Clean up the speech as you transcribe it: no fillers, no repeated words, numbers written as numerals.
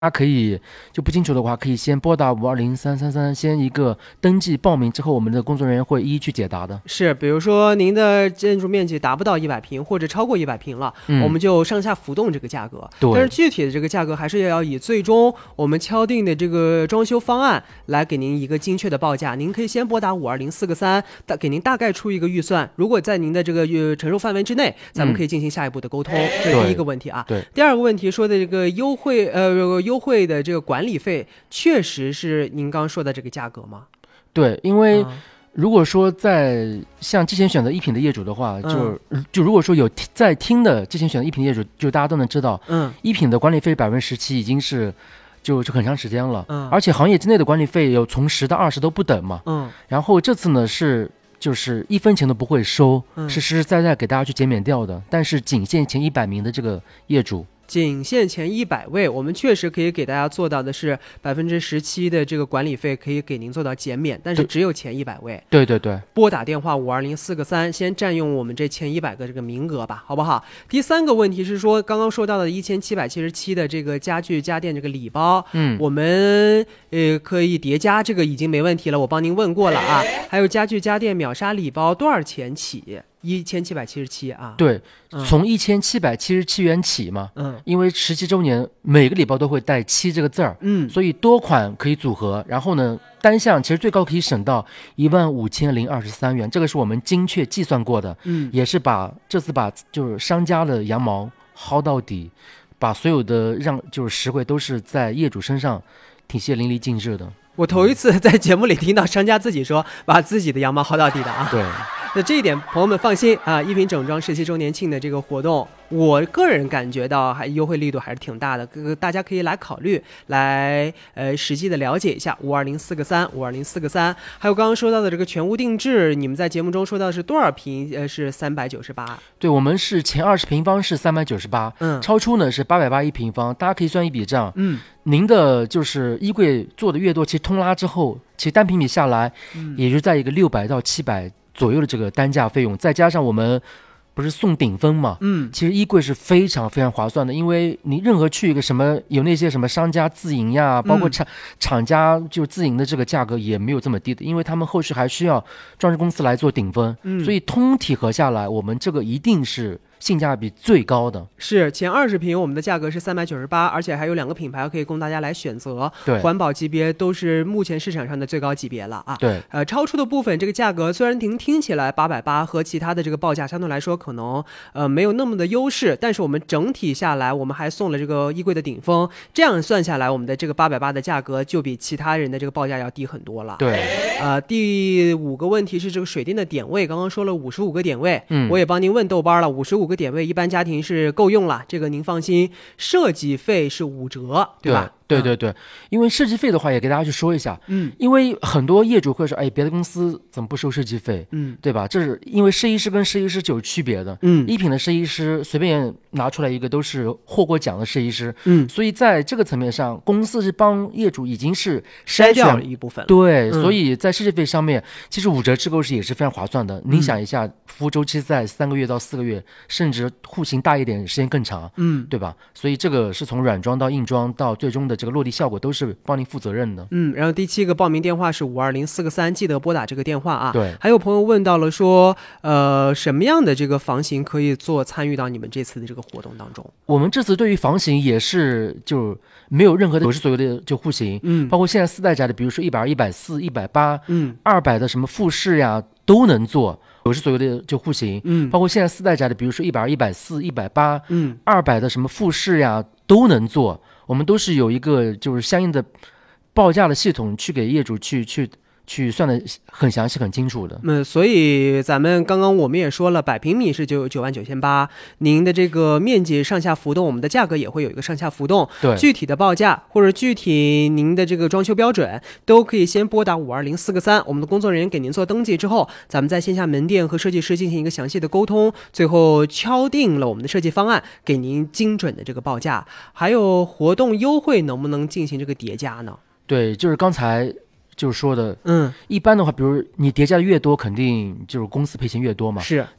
大家可以就不清楚的话，可以先拨打520333，先一个登记报名之后，我们的工作人员会一一去解答的。 是，比如说您的建筑面积达不到100平，或者超过100平了，我们就上下浮动这个价格。 对， 但是具体的这个价格还是要以最终我们敲定的这个装修方案来给您一个精确的报价。您可以先拨打520-4个3，给您大概出一个预算。如果在您的这个承受范围之内，咱们可以进行下一步的沟通。这是第一个问题啊。 对。 第二个问题说的这个优惠的这个管理费，确实是您刚说的这个价格吗？ 对，因为如果说在像之前选择一品的业主的话，就如果说有在听的之前选择一品的业主，就大家都能知道，一品的管理费17%已经是就是很长时间了，而且行业之内的管理费有从10到20都不等嘛，然后这次呢就是1分钱都不会收，是实实在在给大家去减免掉的，但是仅限前100名的这个业主。 仅限前100位，我们确实可以给大家做到的是17%的这个管理费可以给您做到减免，但是只有前100位。 对对对， 拨打电话520-4个3，先占用我们这前100个这个名额吧，好不好？第三个问题是说，刚刚说到的1777的这个家具家电这个礼包，我们可以叠加，这个已经没问题了，我帮您问过了啊。还有家具家电秒杀礼包多少钱起？1777啊， 对，从1777元起嘛，因为17周年每个礼包都会带7这个字儿，所以多款可以组合，然后呢，单项其实最高可以省到15023元，这个是我们精确计算过的，也是这次把就是商家的羊毛薅到底，把所有的就是实惠都是在业主身上体现淋漓尽致的。 我头一次在节目里听到商家自己说把自己的羊毛薅到底的啊。 对。 那这一点朋友们放心啊，一品整装17周年庆的这个活动，我个人感觉到还优惠力度还是挺大的，大家可以来考虑，来实际的了解一下。520-4个3，还有刚刚说到的这个全屋定制，你们在节目中说到是多少平？是398。 对，我们是前20平方是398，超出呢是880一平方，大家可以算一笔账，您的就是衣柜做的越多，其实通拉之后，其实单平米下来，也就在一个600到700左右的这个单价费用，再加上我们不是送顶分嘛，其实衣柜是非常非常划算的，因为你任何去一个什么有那些什么商家自营呀，包括厂家就自营的这个价格也没有这么低的，因为他们后续还需要装饰公司来做顶分，所以通体合下来，我们这个一定是性价比最高的。 是前20平我们的价格是398，而且还有2个品牌可以供大家来选择， 对， 环保级别都是目前市场上的最高级别了啊。 对， 超出的部分这个价格虽然您听起来880和其他的这个报价相对来说可能没有那么的优势，但是我们整体下来我们还送了这个衣柜的顶峰，这样算下来我们的这个880的价格就比其他人的这个报价要低很多了。 对， 第5个问题是这个水电的点位，刚刚说了55个点位，我也帮您问豆瓣了，55个点位一般家庭是够用了，这个您放心，设计费是5折，对吧？ 对对对，因为设计费的话也给大家去说一下，因为很多业主会说，哎，别的公司怎么不收设计费，对吧？这是因为设计师跟设计师是有区别的，一品的设计师随便拿出来一个都是获过奖的设计师，所以在这个层面上，公司是帮业主已经是筛掉了一部分了， 对，所以在设计费上面，其实5折制购是也是非常划算的。您想一下，服务周期在3个月到4个月，甚至户型大一点，时间更长，对吧？所以这个是从软装到硬装到最终的这个落地效果都是帮您负责任的。 然后第7个报名电话是520-4个3，记得拨打这个电话啊。 对， 还有朋友问到了说，什么样的这个房型可以参与到你们这次的这个活动当中？ 我们这次对于房型也是就没有任何的90左右的就户型，包括现在4代宅的，比如说120、140、180、200的什么复式呀都能做。90左右的就户型，包括现在4代宅的，比如说120、140、180、200的什么复式呀都能做。我们都是有一个就是相应的报价的系统去给业主去算的很详细很清楚的。 所以咱们刚刚我们也说了，100平米是99800，您的这个面积上下浮动，我们的价格也会有一个上下浮动。 对， 具体的报价或者具体您的这个装修标准，都可以先拨打520-4个3，我们的工作人员给您做登记之后，咱们在线下门店和设计师进行一个详细的沟通，最后敲定了我们的设计方案，给您精准的这个报价。还有活动优惠能不能进行这个叠加呢？ 对，就是刚才就是说的，一般的话，比如你叠加的越多，肯定就是公司赔钱越多嘛。 是，